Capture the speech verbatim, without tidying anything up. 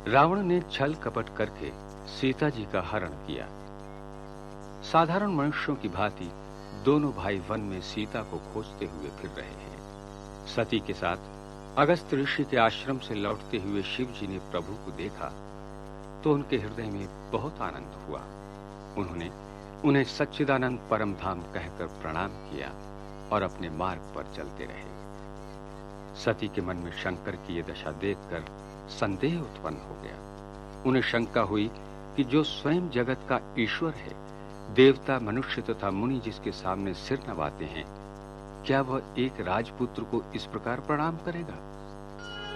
रावण ने छल कपट करके सीता जी का हरण किया। साधारण मनुष्यों की भांति दोनों भाई वन में सीता को खोजते हुए फिर रहे हैं। सती के साथ अगस्त ऋषि के आश्रम से लौटते हुए शिव जी ने प्रभु को देखा तो उनके हृदय में बहुत आनंद हुआ। उन्होंने उन्हें सच्चिदानंद परम धाम कहकर प्रणाम किया और अपने मार्ग पर चलते रहे। सती के मन में शंकर की यह दशा देखकर संदेह उत्पन्न हो गया। उन्हें शंका हुई कि जो स्वयं जगत का ईश्वर है, देवता, मनुष्य तथा मुनि जिसके सामने सिर नवाते हैं, क्या वह एक राजपुत्र को इस प्रकार प्रणाम करेगा?